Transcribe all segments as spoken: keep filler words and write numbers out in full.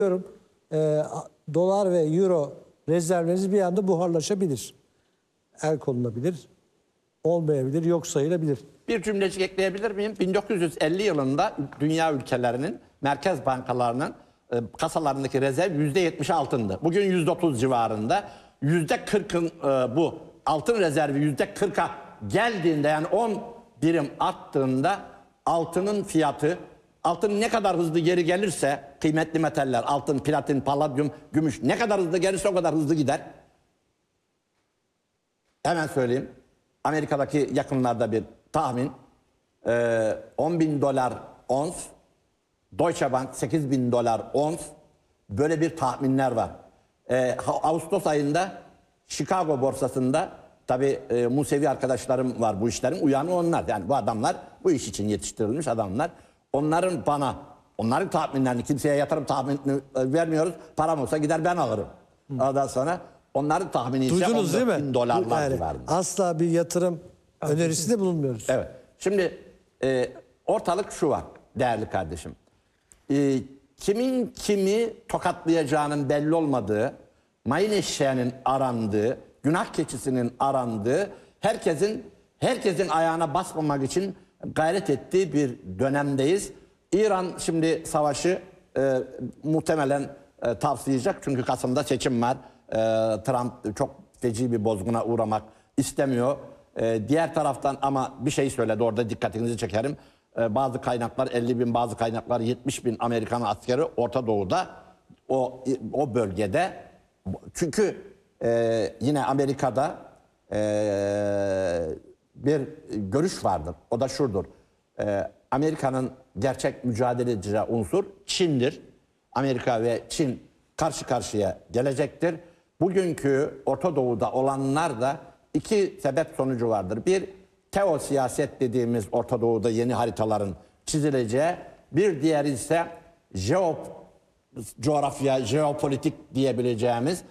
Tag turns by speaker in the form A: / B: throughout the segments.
A: diyorum, e, dolar ve euro rezervleriniz bir anda buharlaşabilir. El konulabilir, olmayabilir, yok sayılabilir.
B: Bir cümlecik ekleyebilir miyim? bin dokuz yüz elli yılında dünya ülkelerinin merkez bankalarının e, kasalarındaki rezerv yüzde yetmiş altındı. Bugün yüzde otuz civarında. Yüzde kırkın e, bu altın rezervi yüzde kırka geldiğinde, yani on birim arttığında altının fiyatı, altın ne kadar hızlı geri gelirse, kıymetli metaller, altın, platin, paladyum, gümüş ne kadar hızlı gelirse o kadar hızlı gider. Hemen söyleyeyim. Amerika'daki yakınlarda bir tahmin, on bin dolar ons, Deutsche Bank sekiz bin dolar ons, böyle bir tahminler var. Ağustos ayında Chicago borsasında, tabi e, Musevi arkadaşlarım var bu işlerin uyanı onlar. Yani bu adamlar bu iş için yetiştirilmiş adamlar. Onların bana, onların tahminlerini, kimseye yatırım tahminini vermiyoruz. Param olsa gider ben alırım. Hı. Ondan sonra onların tahmini ise on dört bin dolarlar
A: yani,
B: civarında.
A: asla bir yatırım önerisinde bulunmuyoruz.
B: Evet. Şimdi e, ortalık şu var değerli kardeşim. E, kimin kimi tokatlayacağının belli olmadığı, mayın eşeğinin arandığı, günah keçisinin arandığı, herkesin herkesin ayağına basmamak için gayret ettiği bir dönemdeyiz. İran şimdi savaşı e, muhtemelen e, tavsiyecek, çünkü Kasım'da seçim var. E, Trump çok feci bir bozguna uğramak istemiyor. E, diğer taraftan ama bir şey söyledi, orada dikkatinizi çekerim. E, bazı kaynaklar elli bin, bazı kaynaklar yetmiş bin Amerikan askeri Orta Doğu'da, o o bölgede. Çünkü e, yine Amerika'da e, bir görüş vardır. O da şudur. E, Amerika'nın gerçek mücadele edeceği unsur Çin'dir. Amerika ve Çin karşı karşıya gelecektir. Bugünkü Orta Doğu'da olanlar da iki sebep sonucu vardır. Bir, teosiyaset dediğimiz Orta Doğu'da yeni haritaların çizileceği. Bir diğeri ise jeop, coğrafya, jeopolitik diyebileceğimiz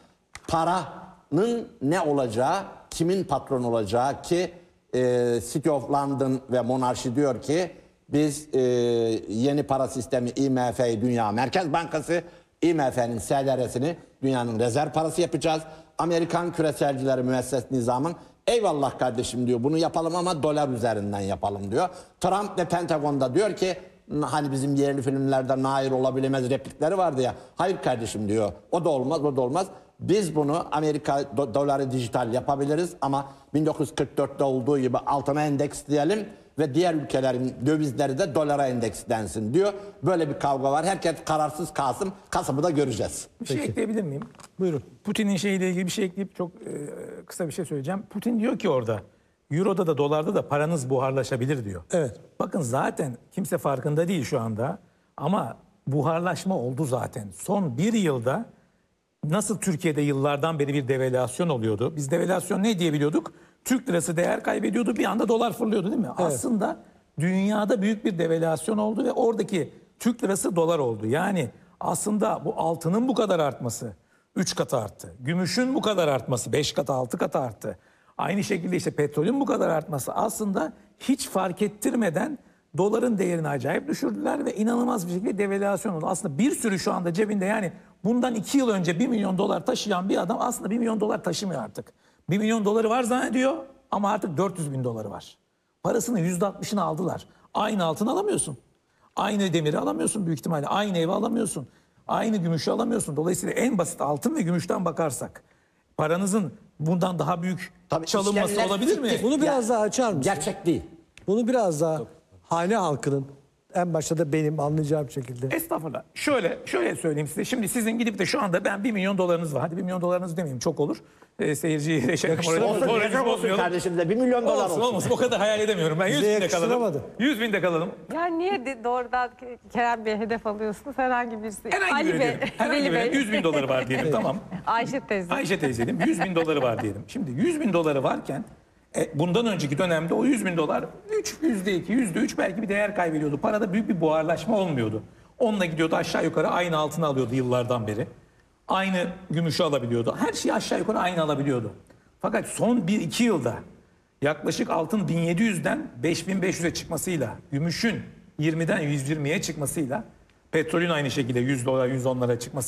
B: paranın ne olacağı, kimin patron olacağı ki e, City of London ve Monarşi diyor ki biz e, yeni para sistemi I M F'yi, Dünya Merkez Bankası, I M F'nin S L R'sini dünyanın rezerv parası yapacağız. Amerikan küreselcileri müesses nizamın eyvallah kardeşim diyor, bunu yapalım ama dolar üzerinden yapalım diyor. Trump ve Pentagon'da diyor ki hani bizim yerli filmlerde nair olabilemez replikleri vardı ya. Hayır kardeşim diyor, o da olmaz, o da olmaz. Biz bunu Amerika do doları dijital yapabiliriz ama bin dokuz yüz kırk dörtte olduğu gibi altına endeksleyelim ve diğer ülkelerin dövizleri de dolara endekslensin diyor. Böyle bir kavga var. Herkes kararsız kalsın. Kasım'ı da göreceğiz.
C: Bir şey Peki. ekleyebilir miyim?
A: Buyurun.
C: Putin'in şeyiyle ilgili bir şey ekleyip çok e, kısa bir şey söyleyeceğim. Putin diyor ki orada, Euro'da da dolarda da paranız buharlaşabilir diyor.
A: Evet.
C: Bakın zaten kimse farkında değil şu anda ama buharlaşma oldu zaten. Son bir yılda nasıl Türkiye'de yıllardan beri bir devalüasyon oluyordu. Biz devalüasyon ne diye biliyorduk? Türk lirası değer kaybediyordu, bir anda dolar fırlıyordu değil mi? Evet. Aslında dünyada büyük bir devalüasyon oldu ve oradaki Türk lirası dolar oldu. Yani aslında bu altının bu kadar artması üç katı arttı. Gümüşün bu kadar artması beş katı, altı katı arttı. Aynı şekilde işte petrolün bu kadar artması aslında hiç fark ettirmeden doların değerini acayip düşürdüler ve inanılmaz bir şekilde devalüasyon oldu. Aslında bir sürü şu anda cebinde, yani bundan iki yıl önce bir milyon dolar taşıyan bir adam aslında bir milyon dolar taşımıyor artık. bir milyon doları var zannediyor ama artık dört yüz bin doları var. Parasının yüzde altmışını aldılar. Aynı altın alamıyorsun. Aynı demiri alamıyorsun büyük ihtimalle. Aynı evi alamıyorsun. Aynı gümüşü alamıyorsun. Dolayısıyla en basit altın ve gümüşten bakarsak paranızın bundan daha büyük Tabii çalınması olabilir mi?
A: Bunu biraz
B: ya,
A: daha açar mısın?
B: Gerçek değil.
A: Bunu biraz daha hane halkının, en başta da benim anlayacağım şekilde.
C: Estağfurullah. Şöyle şöyle söyleyeyim size. Şimdi sizin gidip de şu anda ben bir milyon dolarınız var. Hadi bir milyon dolarınız demeyeyim, çok olur. Ee, seyirciyi şey
B: olsun, olsun, olsun kardeşim de bir milyon dolar olsun.
C: Olsun olmasın, o kadar hayal edemiyorum. Ben yüz binde kalalım. yüz binde kalalım.
D: Yani niye de doğrudan Kerem Bey'e hedef alıyorsunuz? Herhangi birisi.
C: Herhangi
D: Ali
C: biri
D: Bey.
C: diyelim. Herhangi biri yüz bin doları var diyelim, tamam.
D: Ayşe teyze.
C: Ayşe teyze diyelim. yüz bin doları var diyelim. Şimdi yüz bin doları varken e, bundan önceki dönemde o yüz bin dolar üç, yüzde iki, yüzde üç belki bir değer kaybediyordu. Parada büyük bir buharlaşma olmuyordu. Onunla gidiyordu aşağı yukarı aynı altını alıyordu yıllardan beri. Aynı gümüşü alabiliyordu. Her şeyi aşağı yukarı aynı alabiliyordu. Fakat son bir iki yılda yaklaşık altın bin yedi yüzden beş bin beş yüze çıkmasıyla, gümüşün yirmiden yüz yirmiye çıkmasıyla, petrolün aynı şekilde yüz dolar yüz onlara çıkması